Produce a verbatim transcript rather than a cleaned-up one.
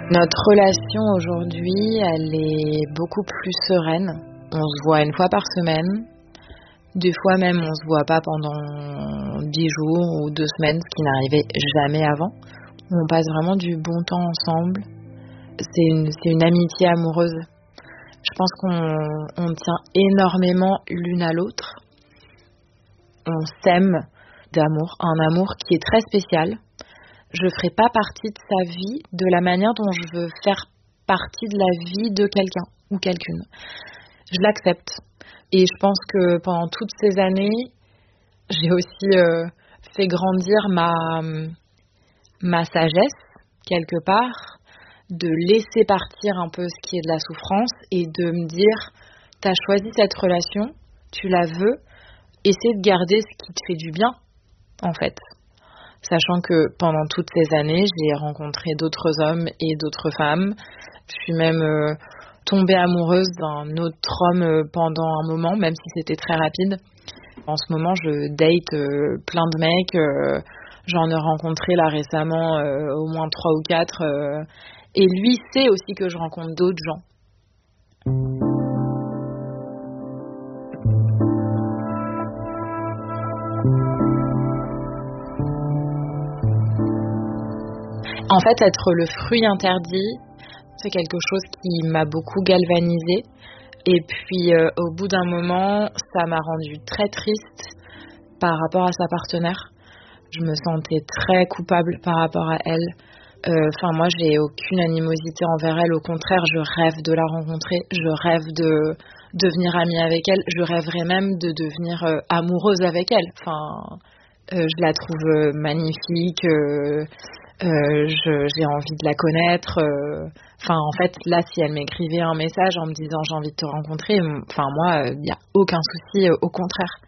Notre relation aujourd'hui, elle est beaucoup plus sereine. On se voit une fois par semaine. Des fois même, on se voit pas pendant dix jours ou deux semaines, ce qui n'arrivait jamais avant. On passe vraiment du bon temps ensemble. C'est une, c'est une amitié amoureuse. Je pense qu'on on tient énormément l'une à l'autre. On s'aime d'amour, un amour qui est très spécial. Je ferai pas partie de sa vie de la manière dont je veux faire partie de la vie de quelqu'un ou quelqu'une. Je l'accepte. Et je pense que pendant toutes ces années, j'ai aussi euh, fait grandir ma, ma sagesse, quelque part, de laisser partir un peu ce qui est de la souffrance et de me dire, t'as choisi cette relation, tu la veux, essaie de garder ce qui te fait du bien, en fait. Sachant que pendant toutes ces années, j'ai rencontré d'autres hommes et d'autres femmes. Je suis même euh, tombée amoureuse d'un autre homme euh, pendant un moment, même si c'était très rapide. En ce moment, je date euh, plein de mecs. Euh, j'en ai rencontré là récemment euh, au moins trois ou quatre. Euh, et lui sait aussi que je rencontre d'autres gens. En fait, être le fruit interdit, c'est quelque chose qui m'a beaucoup galvanisée. Et puis, euh, au bout d'un moment, ça m'a rendue très triste par rapport à sa partenaire. Je me sentais très coupable par rapport à elle. Enfin, euh, moi, j'ai aucune animosité envers elle. Au contraire, je rêve de la rencontrer. Je rêve de devenir amie avec elle. Je rêverais même de devenir euh, amoureuse avec elle. Enfin, euh, je la trouve euh, magnifique. Euh, Euh, je, j'ai envie de la connaître. Enfin, euh, en fait, là, si elle m'écrivait un message en me disant j'ai envie de te rencontrer, enfin moi, il euh, n'y a aucun souci, euh, au contraire.